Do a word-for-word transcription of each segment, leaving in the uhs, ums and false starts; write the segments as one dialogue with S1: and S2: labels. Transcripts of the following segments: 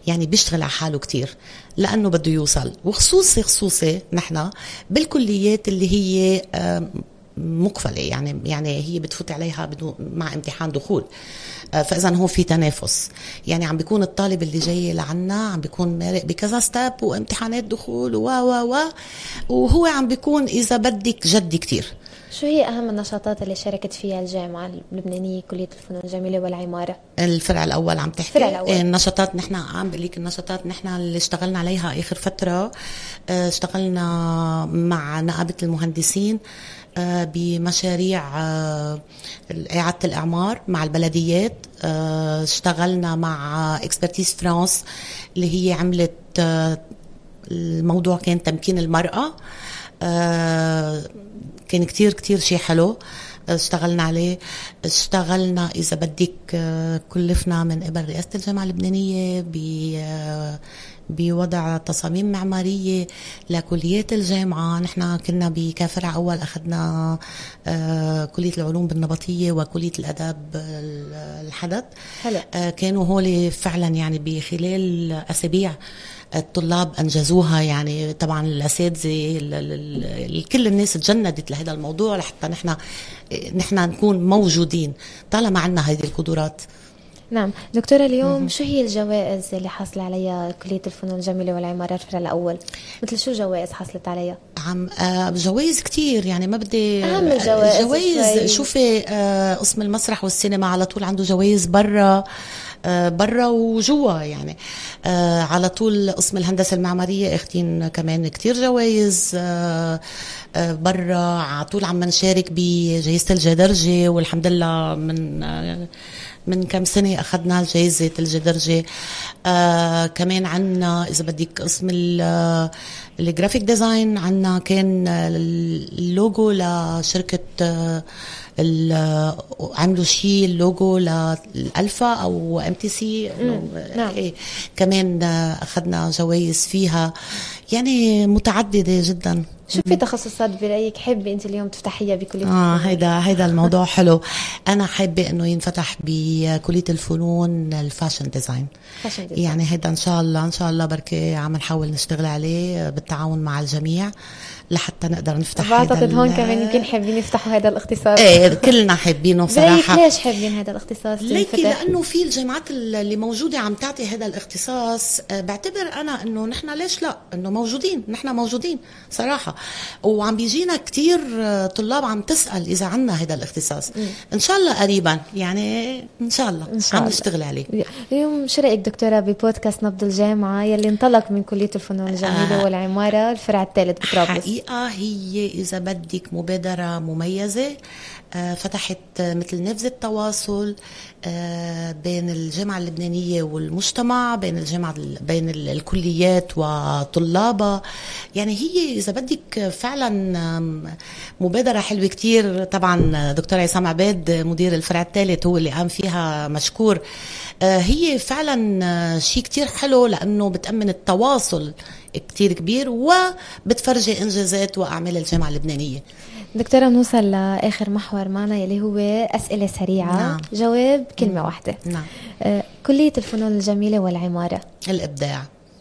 S1: يعني بيشتغل على حاله كتير لأنه بده يوصل. وخصوصي خصوصي نحن بالكليات اللي هي مقفلة، يعني يعني هي بتفوت عليها بدون مع امتحان دخول، فإذا هو في تنافس. يعني عم بيكون الطالب اللي جاي لعنا عم بيكون مارق بكذا ستاب وامتحانات دخول و و و وهو عم بيكون إذا بدك جدي كتير.
S2: شو هي أهم النشاطات اللي شاركت فيها الجامعة اللبنانية كلية الفنون الجميلة والعمارة؟
S1: الفرع الأول عم تحكي؟
S2: الفرع الأول.
S1: النشاطات نحن عم بقلك النشاطات نحن اللي اشتغلنا عليها آخر فترة، اشتغلنا مع نقابة المهندسين بمشاريع إعادة الإعمار مع البلديات. اشتغلنا مع اكسبرتيز فرانس اللي هي عملت الموضوع كان تمكين المرأة، كان كتير كتير شيء حلو اشتغلنا عليه. اشتغلنا إذا بدك كلفنا من قبل رئاسة الجامعة اللبنانية بوضع تصاميم معمارية لكليات الجامعة. نحن كنا بكافرع أول أخذنا كلية العلوم بالنبطية وكلية الأداب الحدث. كانوا هولي فعلا يعني بخلال أسابيع الطلاب أنجزوها، يعني طبعا الأساتذة كل الناس تجندت لهذا الموضوع لحتى نحن نحن نكون موجودين طالما عنا هذه القدرات.
S2: نعم دكتورة، اليوم م- شو هي الجوائز اللي حصل عليها كلية الفنون الجميلة والعمارة الفرع الأول؟ مثل شو جوائز حصلت عليها؟
S1: عم آه جوائز كتير، يعني ما بدي
S2: أهم الجوائز.
S1: جوائز شوفي آه قسم المسرح والسينما على طول عنده جوائز برا آه برا وجوا، يعني آه على طول قسم الهندسة المعمارية اخدين كمان كتير جوائز آه آه برا. على طول عم نشارك بجائزة الجدرجة، والحمد لله من آه من كم سنة أخذنا جائزة الجدرجة. آه كمان عنا إذا بدك قسم الجرافيك ديزاين، عنا كان اللوجو لشركة آه عملوا شيء اللوجو للألفا أو ام تي سي.
S2: نعم.
S1: إيه كمان أخذنا جوائز فيها، يعني متعددة جدا.
S2: شو في تخصصات برأيك حابة أنت اليوم تفتحيها بكلية
S1: آه هيدا هيدا الموضوع حلو. أنا حابة إنه ينفتح بكلية الفنون الفاشن ديزاين. يعني هيدا إن شاء الله إن شاء الله بركي عم نحاول نشتغل عليه بالتعاون مع الجميع لحتى نقدر نفتح.
S2: بعتقد هون كمان يمكن حابين يفتحوا هذا الاختصاص.
S1: ايه كلنا حابينه صراحه.
S2: ليش حابين هذا الاختصاص؟
S1: ليكي لانه في الجامعات اللي موجوده عم تعطي هذا الاختصاص. بعتبر انا انه نحن ليش لا، انه موجودين، نحن موجودين صراحه، وعم بيجينا كتير طلاب عم تسال اذا عنا هذا الاختصاص. م. ان شاء الله قريبا، يعني ان شاء الله إن شاء عم نشتغل عليه.
S2: اليوم شو رايك دكتوره ببودكاست نبض الجامعه يلي انطلق من كليه الفنون الجميله آه والعماره الفرع الثالث بطرابلس؟ حقيقه
S1: هي إذا بدك مبادرة مميزة، فتحت مثل نافذة تواصل بين الجامعة اللبنانية والمجتمع، بين الجامعة بين الكليات وطلابها. يعني هي إذا بدك فعلا مبادرة حلوة كتير. طبعا دكتور عصام عباد مدير الفرع الثالث هو اللي قام فيها، مشكور. هي فعلا شيء كتير حلو لأنه بتأمن التواصل كتير كبير وبتفرجي إنجازات وأعمال الجامعة اللبنانية.
S2: دكتورة نوصل لآخر محور معنا يلي هو أسئلة سريعة. نعم. جواب كلمة نعم. واحدة.
S1: نعم.
S2: آه كلية الفنون الجميلة والعمارة.
S1: الإبداع.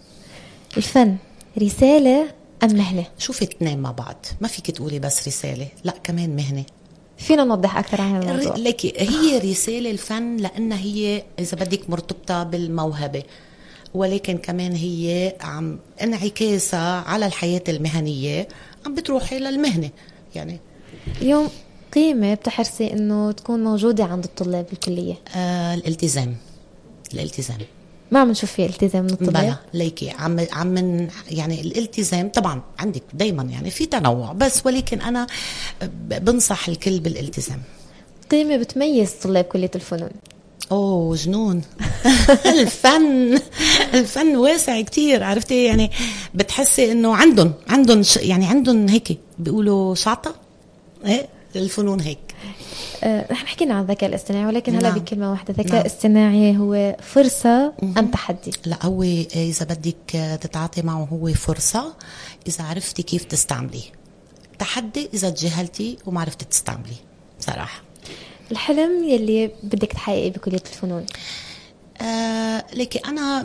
S2: الفن رسالة أم مهنة؟
S1: شوفي اثنين مع بعض، ما فيك تقولي بس رسالة، لا كمان مهنة.
S2: فينا نوضح أكثر عن الموضوع؟
S1: لكن هي رسالة الفن لأنها هي إذا بدك مرتبطة بالموهبة، ولكن كمان هي عم انعكاسها على الحياة المهنية عم بتروحي للمهنة. يعني
S2: اليوم قيمة بتحرصي إنه تكون موجودة عند الطلاب بالكلية؟
S1: آه الالتزام. الالتزام
S2: ما عم نشوف فيه التزام من الطلاب.
S1: بلا ليكي عم عم يعني الالتزام طبعا عندك دايما يعني في تنوع، بس ولكن أنا بنصح الكل بالالتزام.
S2: قيمة بتميز طلاب كلية الفنون؟
S1: اوه جنون. الفن الفن واسع كتير، عرفتي؟ يعني بتحسي انه عندهم عندهم يعني عندهم هيك بيقولوا شعطة ايه الفنون هيك.
S2: أه رح حكينا عن الذكاء الاصطناعي، ولكن هلا نعم. بكلمة واحدة، الذكاء الاصطناعي نعم. هو فرصة ام تحدي؟ لا
S1: هو اذا بدك تتعاطي معه هو فرصة اذا عرفتي كيف تستعمليه، تحدي اذا تجاهلتي وما عرفتي تستعمليه صراحة.
S2: الحلم يلي بدك تحققيه بكلية الفنون؟
S1: آه لكن أنا